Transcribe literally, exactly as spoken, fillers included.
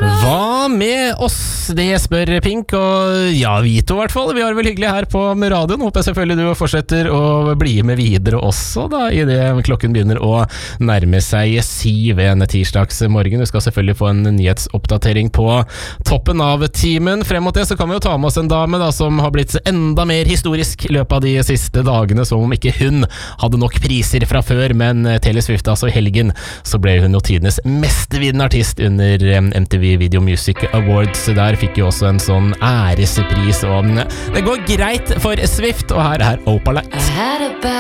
Hva med oss? Det spør Pink, og ja, vi to i hvert fall. Vi har vel hyggelig her på radioen. Håper jeg selvfølgelig du fortsetter å bli med videre også, da, i det klokken begynner å nærme seg syv en tirsdagsmorgen. Du skal selvfølgelig få en nyhetsoppdatering på toppen av timen. Frem mot det så kan vi jo ta med oss en dame da, som har blitt enda mer historisk i løpet av de siste dagene, som om ikke hun hadde nok priser fra før, men Taylor Swift, altså i helgen, så ble hun jo tidenes mest vinnende artist under M T V Video Music Awards. Der fikk jo også en sånn ærespris, og det går greit for Swift, og her er Opalite.